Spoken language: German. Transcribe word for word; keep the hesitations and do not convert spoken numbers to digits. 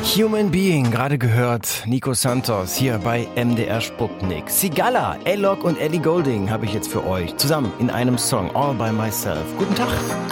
Human Being, gerade gehört, Nico Santos hier bei M D R Sputnik. Sigala, Alok und Ellie Goulding habe ich jetzt für euch zusammen in einem Song, All by Myself. Guten Tag.